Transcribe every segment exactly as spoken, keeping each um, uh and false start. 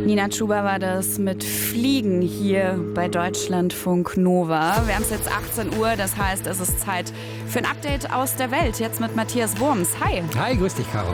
Nina Chuba war das mit Fliegen hier bei Deutschlandfunk Nova. Wir haben es jetzt achtzehn Uhr, das heißt, es ist Zeit für ein Update aus der Welt. Jetzt mit Matthias Wurms. Hi. Hi, grüß dich, Caro.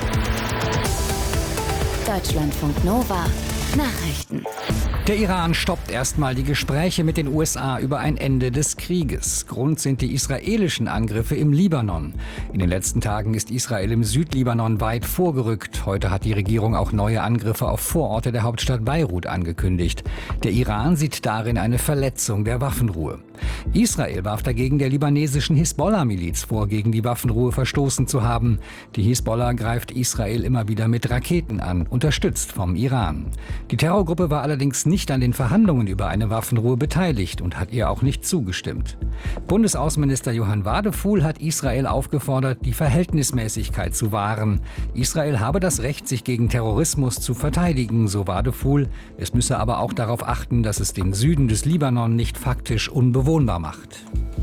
Deutschlandfunk Nova. Nachrichten. Der Iran stoppt erstmal die Gespräche mit den U S A über ein Ende des Krieges. Grund sind die israelischen Angriffe im Libanon. In den letzten Tagen ist Israel im Südlibanon weit vorgerückt. Heute hat die Regierung auch neue Angriffe auf Vororte der Hauptstadt Beirut angekündigt. Der Iran sieht darin eine Verletzung der Waffenruhe. Israel warf dagegen der libanesischen Hisbollah-Miliz vor, gegen die Waffenruhe verstoßen zu haben. Die Hisbollah greift Israel immer wieder mit Raketen an, unterstützt vom Iran. Die Terrorgruppe war allerdings nicht an den Verhandlungen über eine Waffenruhe beteiligt und hat ihr auch nicht zugestimmt. Bundesaußenminister Johann Wadefuhl hat Israel aufgefordert, die Verhältnismäßigkeit zu wahren. Israel habe das Recht, sich gegen Terrorismus zu verteidigen, so Wadefuhl. Es müsse aber auch darauf achten, dass es den Süden des Libanon nicht faktisch unbewohnbar macht.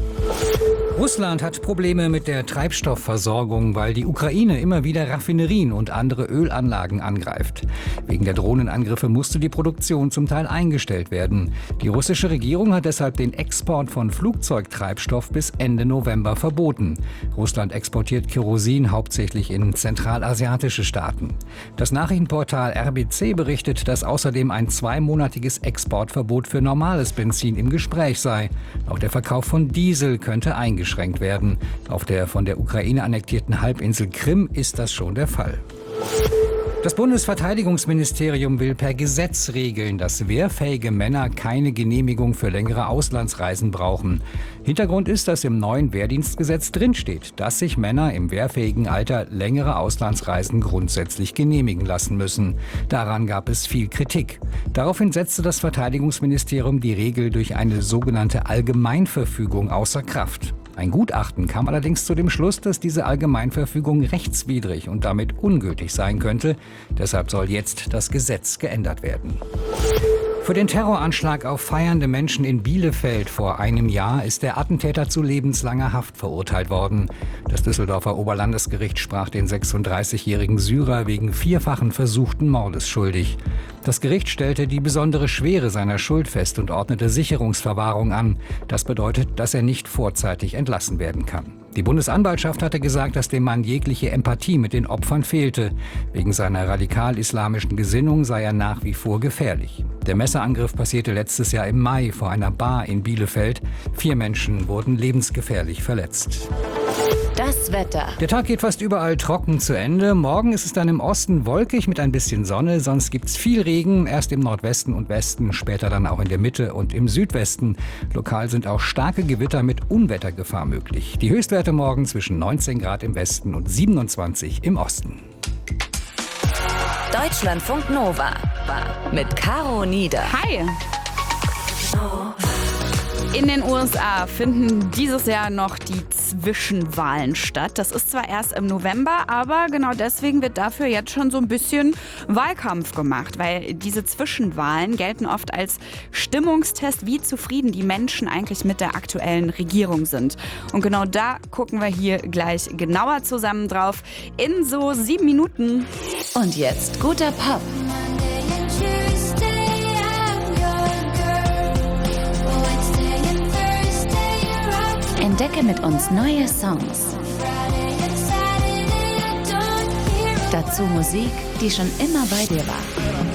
Russland hat Probleme mit der Treibstoffversorgung, weil die Ukraine immer wieder Raffinerien und andere Ölanlagen angreift. Wegen der Drohnenangriffe musste die Produktion zum Teil eingestellt werden. Die russische Regierung hat deshalb den Export von Flugzeugtreibstoff bis Ende November verboten. Russland exportiert Kerosin hauptsächlich in zentralasiatische Staaten. Das Nachrichtenportal R B C berichtet, dass außerdem ein zweimonatiges Exportverbot für normales Benzin im Gespräch sei. Auch der Verkauf von Diesel könnte eingeschränkt werden. Auf der von der Ukraine annektierten Halbinsel Krim ist das schon der Fall. Das Bundesverteidigungsministerium will per Gesetz regeln, dass wehrfähige Männer keine Genehmigung für längere Auslandsreisen brauchen. Hintergrund ist, dass im neuen Wehrdienstgesetz drinsteht, dass sich Männer im wehrfähigen Alter längere Auslandsreisen grundsätzlich genehmigen lassen müssen. Daran gab es viel Kritik. Daraufhin setzte das Verteidigungsministerium die Regel durch eine sogenannte Allgemeinverfügung außer Kraft. Ein Gutachten kam allerdings zu dem Schluss, dass diese Allgemeinverfügung rechtswidrig und damit ungültig sein könnte. Deshalb soll jetzt das Gesetz geändert werden. Für den Terroranschlag auf feiernde Menschen in Bielefeld vor einem Jahr ist der Attentäter zu lebenslanger Haft verurteilt worden. Das Düsseldorfer Oberlandesgericht sprach den sechsunddreißigjährigen Syrer wegen vierfachen versuchten Mordes schuldig. Das Gericht stellte die besondere Schwere seiner Schuld fest und ordnete Sicherungsverwahrung an. Das bedeutet, dass er nicht vorzeitig entlassen werden kann. Die Bundesanwaltschaft hatte gesagt, dass dem Mann jegliche Empathie mit den Opfern fehlte. Wegen seiner radikal-islamischen Gesinnung sei er nach wie vor gefährlich. Der Messerangriff passierte letztes Jahr im Mai vor einer Bar in Bielefeld. Vier Menschen wurden lebensgefährlich verletzt. Das Wetter. Der Tag geht fast überall trocken zu Ende. Morgen ist es dann im Osten wolkig mit ein bisschen Sonne. Sonst gibt es viel Regen, erst im Nordwesten und Westen, später dann auch in der Mitte und im Südwesten. Lokal sind auch starke Gewitter mit Unwettergefahr möglich. Die Höchstwerte morgen zwischen neunzehn Grad im Westen und siebenundzwanzig im Osten. Deutschlandfunk Nova mit Caro Nieder. Hi. In den U S A finden dieses Jahr noch die Zwischenwahlen statt. Das ist zwar erst im November, aber genau deswegen wird dafür jetzt schon so ein bisschen Wahlkampf gemacht, weil diese Zwischenwahlen gelten oft als Stimmungstest, wie zufrieden die Menschen eigentlich mit der aktuellen Regierung sind. Und genau da gucken wir hier gleich genauer zusammen drauf in so sieben Minuten. Und jetzt guter Pop. Entdecke mit uns neue Songs. Dazu Musik, die schon immer bei dir war.